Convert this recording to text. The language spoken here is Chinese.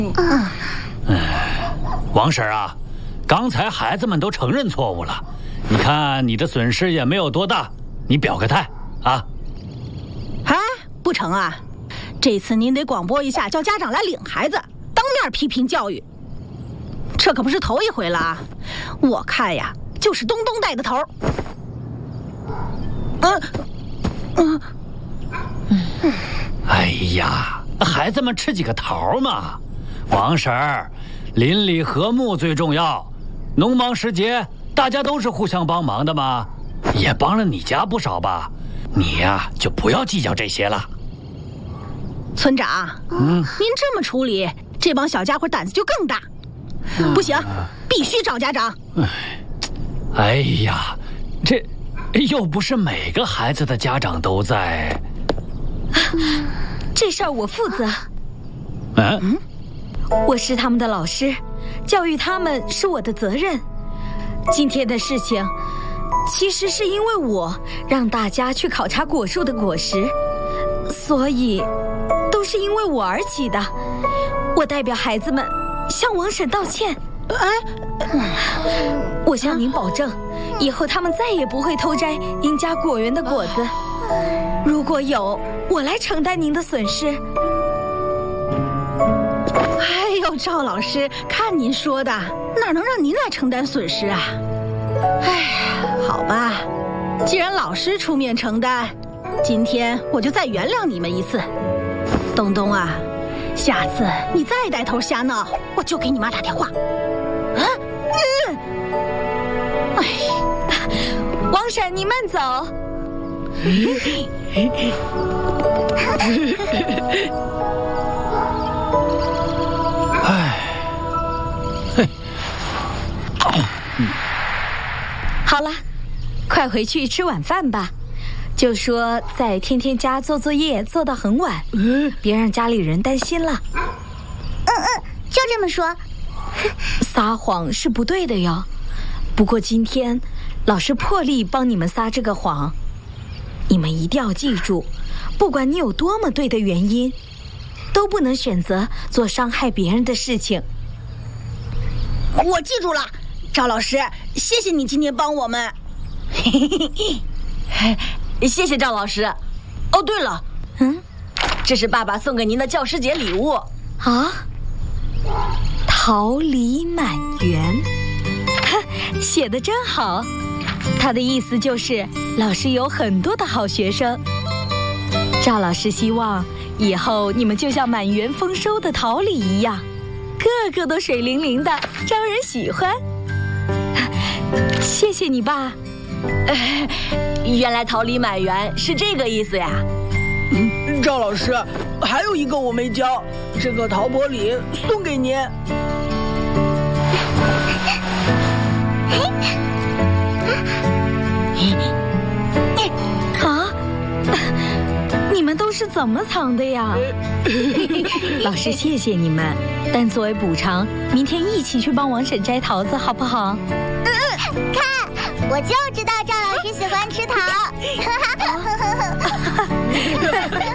王婶啊，刚才孩子们都承认错误了，你看你的损失也没有多大，你表个态啊！ 哎，不成啊！这次您得广播一下，叫家长来领孩子，当面批评教育。这可不是头一回了啊！我看呀，就是东东带的头。 哎呀，孩子们吃几个桃嘛！王婶儿，邻里和睦最重要。农忙时节，大家都是互相帮忙的嘛，也帮了你家不少吧？你呀，就不要计较这些了。 村长，您这么处理，这帮小家伙胆子就更大。不行，必须找家长。 哎呀，这又不是每个孩子的家长都在。 这事儿我负责。我是他们的老师，教育他们是我的责任。今天的事情，其实是因为我让大家去考察果树的果实，所以都是因为我而起的。我代表孩子们向王婶道歉。我向您保证，以后他们再也不会偷摘您家果园的果子。如果有，我来承担您的损失。 哎呦，赵老师，看您说的，哪能让您来承担损失啊？哎，好吧，既然老师出面承担，今天我就再原谅你们一次。东东啊，下次你再带头瞎闹，我就给你妈打电话。 王婶，你慢走。好了，快回去吃晚饭吧。就说在天天家做作业做到很晚，别让家里人担心了。 就这么说。 撒谎是不对的哟。不过今天老师破例帮你们撒这个谎，你们一定要记住，不管你有多么对的原因，都不能选择做伤害别人的事情。 我记住了，赵老师，谢谢你今天帮我们。 谢谢赵老师。哦，对了，这是爸爸送给您的教师节礼物啊，桃李满园。写得真好，他的意思就是老师有很多的好学生。赵老师希望以后你们就像满园丰收的桃李一样，个个都水灵灵的，招人喜欢。谢谢你爸。 原来桃李满园是这个意思呀。 赵老师，还有一个我没教，这个陶笸礼送给您。 你们都是怎么藏的呀？老师谢谢你们，但作为补偿，明天一起去帮王婶摘桃子好不好？ 看，我就知道赵老师喜欢吃桃。